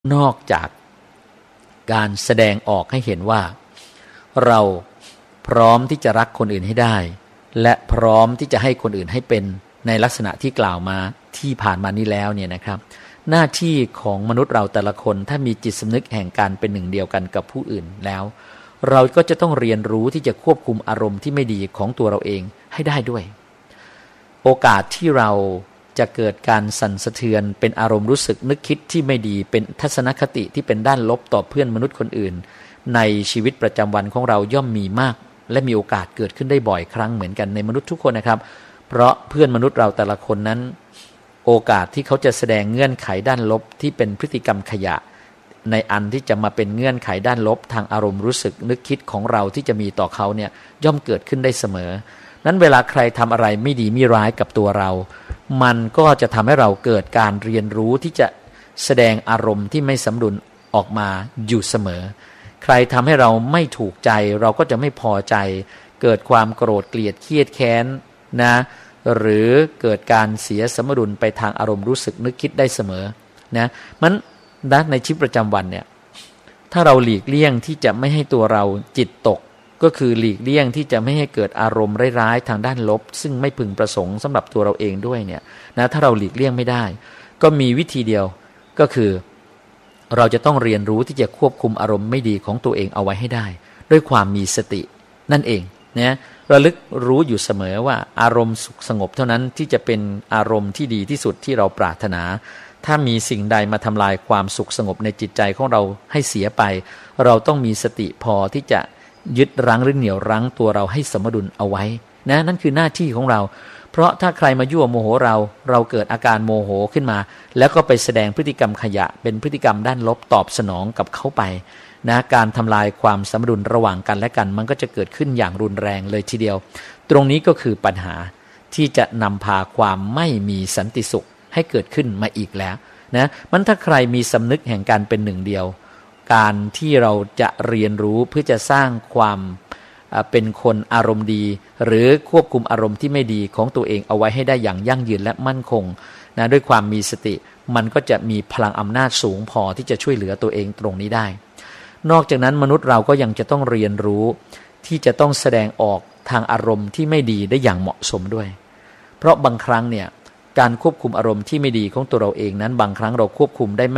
นอกจากการแสดงออกให้เห็นว่าเราพร้อมที่จะรักคนอื่นให้ได้และพร้อมที่จะให้คนอื่นให้เป็นในลักษณะที่กล่าวมาที่ผ่านมานี้แล้วเนี่ยนะครับหน้าที่ของมนุษย์เราแต่ละคนถ้ามีจิตสำนึกแห่งการเป็นหนึ่งเดียวกันกับผู้อื่นแล้วเราก็จะต้องเรียนรู้ที่จะควบคุมอารมณ์ที่ไม่ดีของตัวเราเองให้ได้ด้วยโอกาสที่เราจะเกิดการสั่นสะเทือนเป็นอารมณ์รู้สึกนึกคิดที่ไม่ดีเป็นทัศนคติที่เป็นด้านลบต่อเพื่อนมนุษย์คนอื่นในชีวิตประจำวันของเราย่อมมีมากและมีโอกาสเกิดขึ้นได้บ่อยครั้งเหมือนกันในมนุษย์ทุกคนนะครับเพราะเพื่อนมนุษย์เราแต่ละคนนั้นโอกาสที่เขาจะแสดงเงื่อนไขด้านลบที่เป็นพฤติกรรมขยะในอันที่จะมาเป็นเงื่อนไขด้านลบทางอารมณ์รู้สึกนึกคิดของเราที่จะมีต่อเขาเนี่ยย่อมเกิดขึ้นได้เสมอนั้นเวลาใครทำอะไรไม่ดีไม่ร้ายกับตัวเรามันก็จะทำให้เราเกิดการเรียนรู้ที่จะแสดงอารมณ์ที่ไม่สมดุลออกมาอยู่เสมอใครทำให้เราไม่ถูกใจเราก็จะไม่พอใจเกิดความโกรธเกลียดเครียดแค้นนะหรือเกิดการเสียสมดุลไปทางอารมณ์รู้สึกนึกคิดได้เสมอนะมันในชีวิตประจำวันเนี่ยถ้าเราหลีกเลี่ยงที่จะไม่ให้ตัวเราจิตตกก็คือหลีกเลี่ยงที่จะไม่ให้เกิดอารมณ์ร้ายๆทางด้านลบซึ่งไม่พึงประสงค์สำหรับตัวเราเองด้วยเนี่ยนะถ้าเราหลีกเลี่ยงไม่ได้ก็มีวิธีเดียวก็คือเราจะต้องเรียนรู้ที่จะควบคุมอารมณ์ไม่ดีของตัวเองเอาไว้ให้ได้ด้วยความมีสตินั่นเองนะระลึกรู้อยู่เสมอว่าอารมณ์สุขสงบเท่านั้นที่จะเป็นอารมณ์ที่ดีที่สุดที่เราปรารถนาถ้ามีสิ่งใดมาทำลายความสุขสงบในจิตใจของเราให้เสียไปเราต้องมีสติพอที่จะยึดรั้งหรือเหนี่ยวรั้งตัวเราให้สมดุลเอาไว้นะนั่นคือหน้าที่ของเราเพราะถ้าใครมายั่วโมโหเราเกิดอาการโมโหขึ้นมาแล้วก็ไปแสดงพฤติกรรมขยะเป็นพฤติกรรมด้านลบตอบสนองกับเขาไปนะการทำลายความสมดุลระหว่างกันและกันมันก็จะเกิดขึ้นอย่างรุนแรงเลยทีเดียวตรงนี้ก็คือปัญหาที่จะนำพาความไม่มีสันติสุขให้เกิดขึ้นมาอีกแล้วนะมันถ้าใครมีสำนึกแห่งการเป็นหนึ่งเดียวการที่เราจะเรียนรู้เพื่อจะสร้างความเป็นคนอารมณ์ดีหรือควบคุมอารมณ์ที่ไม่ดีของตัวเองเอาไว้ให้ได้อย่างยั่งยืนและมั่นคงนะด้วยความมีสติมันก็จะมีพลังอำนาจสูงพอที่จะช่วยเหลือตัวเองตรงนี้ได้นอกจากนั้นมนุษย์เราก็ยังจะต้องเรียนรู้ที่จะต้องแสดงออกทางอารมณ์ที่ไม่ดีได้อย่างเหมาะสมด้วยเพราะบางครั้งเนี่ยการควบคุมอารมณ์ที่ไม่ดีของตัวเราเองนั้นบางครั้งเราควบคุมได้ไม่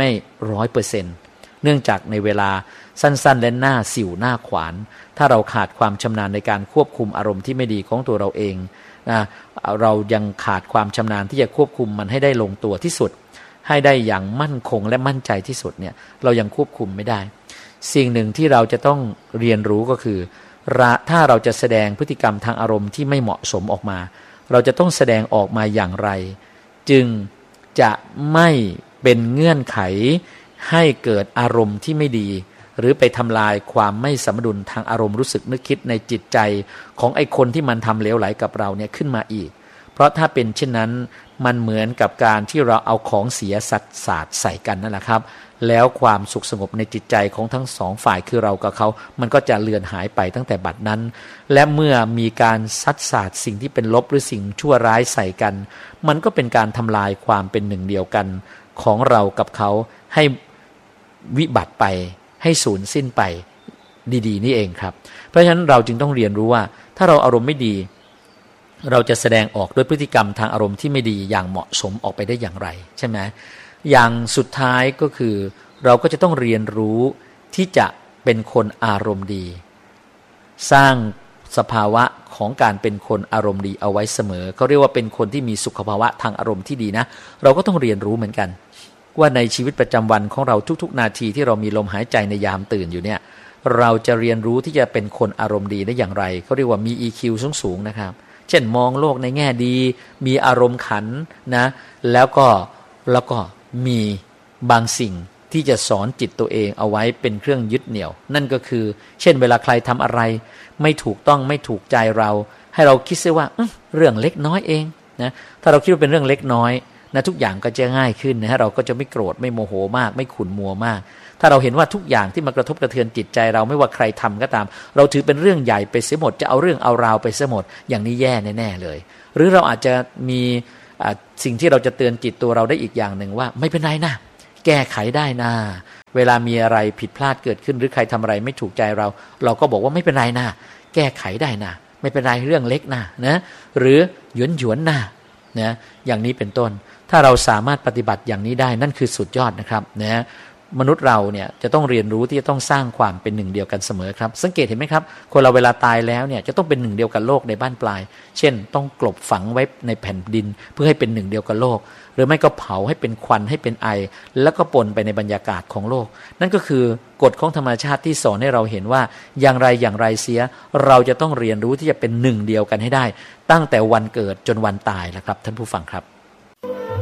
100%เนื่องจากในเวลาสั้นๆและหน้าสิวหน้าขวานถ้าเราขาดความชำนาญในการควบคุมอารมณ์ที่ไม่ดีของตัวเราเองนะเรายังขาดความชำนาญที่จะควบคุมมันให้ได้ลงตัวที่สุดให้ได้อย่างมั่นคงและมั่นใจที่สุดเนี่ยเรายังควบคุมไม่ได้สิ่งหนึ่งที่เราจะต้องเรียนรู้ก็คือถ้าเราจะแสดงพฤติกรรมทางอารมณ์ที่ไม่เหมาะสมออกมาเราจะต้องแสดงออกมาอย่างไรจึงจะไม่เป็นเงื่อนไขให้เกิดอารมณ์ที่ไม่ดีหรือไปทำลายความไม่สมดุลทางอารมณ์รู้สึกนึกคิดในจิตใจของไอ้คนที่มันทำเลวไหลกับเราเนี่ยขึ้นมาอีกเพราะถ้าเป็นเช่นนั้นมันเหมือนกับการที่เราเอาของเสียสัตว์สาดใส่กันนั่นแหละครับแล้วความสุขสงบในจิตใจของทั้งสองฝ่ายคือเรากับเขามันก็จะเลือนหายไปตั้งแต่บัดนั้นและเมื่อมีการซัดสาดสิ่งที่เป็นลบหรือสิ่งชั่วร้ายใส่กันมันก็เป็นการทำลายความเป็นหนึ่งเดียวกันของเรากับเขาให้วิบัติไปให้สูญสิ้นไปดีๆนี่เองครับเพราะฉะนั้นเราจึงต้องเรียนรู้ว่าถ้าเราอารมณ์ไม่ดีเราจะแสดงออกด้วยพฤติกรรมทางอารมณ์ที่ไม่ดีอย่างเหมาะสมออกไปได้อย่างไรใช่ไหมอย่างสุดท้ายก็คือเราก็จะต้องเรียนรู้ที่จะเป็นคนอารมณ์ดีสร้างสภาวะของการเป็นคนอารมณ์ดีเอาไว้เสมอเขาเรียกว่าเป็นคนที่มีสุขภาวะทางอารมณ์ที่ดีนะเราก็ต้องเรียนรู้เหมือนกันว่าในชีวิตประจำวันของเราทุกๆนาทีที่เรามีลมหายใจในยามตื่นอยู่เนี่ยเราจะเรียนรู้ที่จะเป็นคนอารมณ์ดีได้อย่างไรเขาเรียกว่ามี EQ สูงๆนะครับเช่นมองโลกในแง่ดีมีอารมณ์ขันนะแล้วก็มีบางสิ่งที่จะสอนจิตตัวเองเอาไว้เป็นเครื่องยึดเหนี่ยวนั่นก็คือเช่นเวลาใครทำอะไรไม่ถูกต้องไม่ถูกใจเราให้เราคิดซะว่าเรื่องเล็กน้อยเองนะถ้าเราคิดว่าเป็นเรื่องเล็กน้อยนะทุกอย่างก็จะง่ายขึ้นนะเราก็จะไม่โกรธไม่โมโหมากไม่ขุ่นมัวมากถ้าเราเห็นว่าทุกอย่างที่มากระทบกระเทือนจิตใจเราไม่ว่าใครทำก็ตามเราถือเป็นเรื่องใหญ่ไปเสียหมดจะเอาเรื่องเอาราวไปเสียหมดอย่างนี้แย่แน่ๆเลยหรือเราอาจจะมีสิ่งที่เราจะเตือนจิตตัวเราได้อีกอย่างหนึ่งว่าไม่เป็นไรนะแก้ไขได้นะเวลามีอะไรผิดพลาดเกิดขึ้นหรือใครทำอะไรไม่ถูกใจเราก็บอกว่าไม่เป็นไรนะแก้ไขได้นะไม่เป็นไรเรื่องเล็กนะหรือหยวนนะอย่างนี้เป็นต้นถ้าเราสามารถปฏิบัติอย่างนี้ได้นั่นคือสุดยอดนะครับมนุษย์เราเนี่ยจะต้องเรียนรู้ที่จะต้องสร้างความเป็นหนึ่งเดียวกันเสมอครับสังเกตเห็นไหมครับคนเราเวลาตายแล้วเนี่ยจะต้องเป็นหนึ่งเดียวกับโลกในบ้านปลายเช่นต้องกลบฝังไว้ในแผ่นดินเพื่อให้เป็นหนึ่งเดียวกับโลกหรือไม่ก็เผาให้เป็นควันให้เป็นไอแล้วก็ปนไปในบรรยากาศของโลกนั่นก็คือกฎของธรรมชาติที่สอนให้เราเห็นว่าอย่างไรเสียเราจะต้องเรียนรู้ที่จะเป็นหนึ่งเดียวกันให้ได้ตั้งแต่วันเกิดจนวันตายแล้วครับท่านผู้ฟังครับ